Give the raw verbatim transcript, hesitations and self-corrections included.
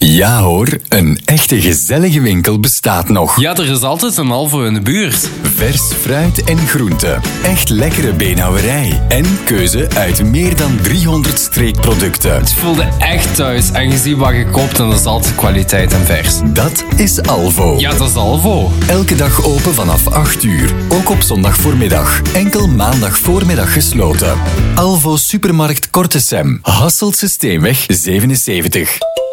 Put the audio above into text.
Ja hoor, een echte gezellige winkel bestaat nog. Ja, er is altijd een Alvo in de buurt. Vers fruit en groente. Echt lekkere beenhouwerij. En keuze uit meer dan driehonderd streekproducten. Het voelde echt thuis en je ziet wat je koopt en dat is altijd kwaliteit en vers. Dat is Alvo. Ja, dat is Alvo. Elke dag open vanaf acht uur. Ook op zondag voormiddag. Enkel maandag voormiddag gesloten. Alvo Supermarkt Kortesem. Hasselt Systeemweg zevenenzeventig.